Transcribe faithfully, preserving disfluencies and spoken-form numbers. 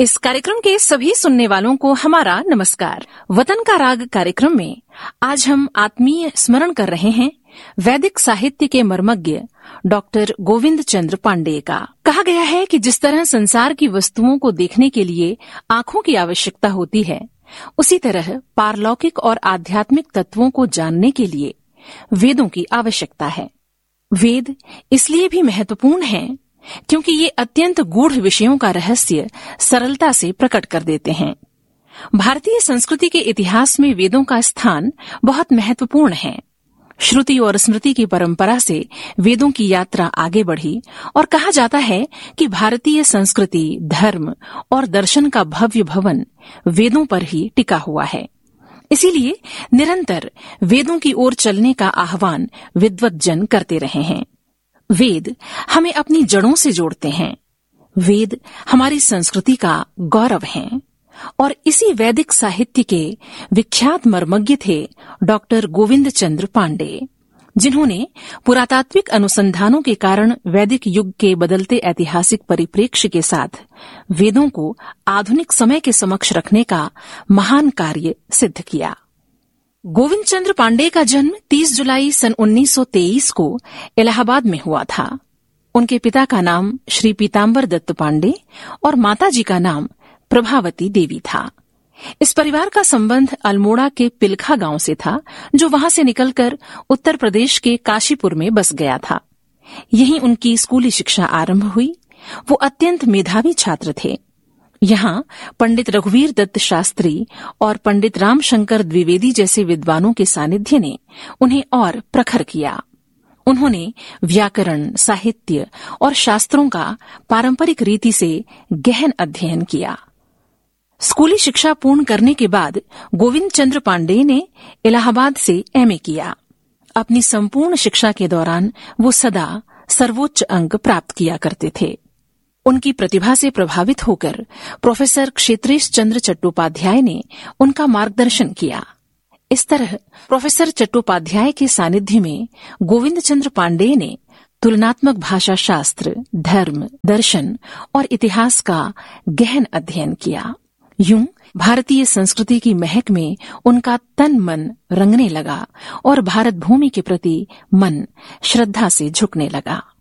इस कार्यक्रम के सभी सुनने वालों को हमारा नमस्कार। वतन का राग कार्यक्रम में आज हम आत्मीय स्मरण कर रहे हैं वैदिक साहित्य के मर्मज्ञ डॉक्टर गोविंद चंद्र पांडेय का। कहा गया है कि जिस तरह संसार की वस्तुओं को देखने के लिए आँखों की आवश्यकता होती है, उसी तरह पारलौकिक और आध्यात्मिक तत्वों को जानने के लिए वेदों की आवश्यकता है। वेद इसलिए भी महत्वपूर्ण हैं क्योंकि ये अत्यंत गूढ़ विषयों का रहस्य सरलता से प्रकट कर देते हैं। भारतीय संस्कृति के इतिहास में वेदों का स्थान बहुत महत्वपूर्ण है। श्रुति और स्मृति की परंपरा से वेदों की यात्रा आगे बढ़ी और कहा जाता है कि भारतीय संस्कृति, धर्म और दर्शन का भव्य भवन वेदों पर ही टिका हुआ है। इसीलिए निरंतर वेदों की ओर चलने का आह्वान विद्वत जन करते रहे हैं। वेद हमें अपनी जड़ों से जोड़ते हैं। वेद हमारी संस्कृति का गौरव हैं और इसी वैदिक साहित्य के विख्यात मर्मज्ञ थे डॉक्टर गोविंद चंद्र पांडेय, जिन्होंने पुरातात्विक अनुसंधानों के कारण वैदिक युग के बदलते ऐतिहासिक परिप्रेक्ष्य के साथ वेदों को आधुनिक समय के समक्ष रखने का महान कार्य सिद्ध किया। गोविंद चंद्र पांडेय का जन्म तीस जुलाई सन उन्नीस सौ तेईस को इलाहाबाद में हुआ था। उनके पिता का नाम श्री पीताम्बर दत्त पांडेय और माताजी का नाम प्रभावती देवी था। इस परिवार का संबंध अल्मोड़ा के पिलखा गांव से था, जो वहां से निकलकर उत्तर प्रदेश के काशीपुर में बस गया था। यहीं उनकी स्कूली शिक्षा आरंभ हुई। वो अत्यंत मेधावी छात्र थे। यहाँ पंडित रघुवीर दत्त शास्त्री और पंडित रामशंकर द्विवेदी जैसे विद्वानों के सानिध्य ने उन्हें और प्रखर किया। उन्होंने व्याकरण, साहित्य और शास्त्रों का पारंपरिक रीति से गहन अध्ययन किया। स्कूली शिक्षा पूर्ण करने के बाद गोविंद चंद्र पांडेय ने इलाहाबाद से एमए किया। अपनी संपूर्ण शिक्षा के दौरान वो सदा सर्वोच्च अंक प्राप्त किया करते थे। उनकी प्रतिभा से प्रभावित होकर प्रोफेसर क्षेत्रेश चंद्र चट्टोपाध्याय ने उनका मार्गदर्शन किया। इस तरह प्रोफेसर चट्टोपाध्याय के सानिध्य में गोविंद चंद्र पांडेय ने तुलनात्मक भाषा शास्त्र, धर्म, दर्शन और इतिहास का गहन अध्ययन किया। यूं भारतीय संस्कृति की महक में उनका तन मन रंगने लगा और भारत भूमि के प्रति मन श्रद्धा से झुकने लगा।